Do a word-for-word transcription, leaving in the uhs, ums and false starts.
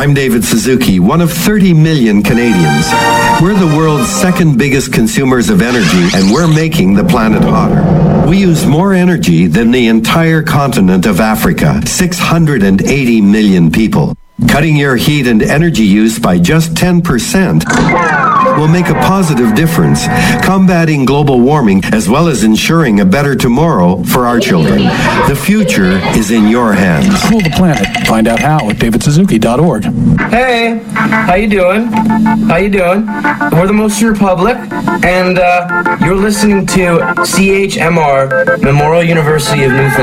I'm David Suzuki, one of thirty million Canadians. We're the world's second biggest consumers of energy, and we're making the planet hotter. We use more energy than the entire continent of Africa, six hundred eighty million people. Cutting your heat and energy use by just ten percent will make a positive difference, combating global warming as well as ensuring a better tomorrow for our children. The future is in your hands. Cool the planet. Find out how at david suzuki dot org. Hey, how you doing? How you doing? We're the Motion Republic, and uh, you're listening to C H M R, Memorial University of Newfoundland.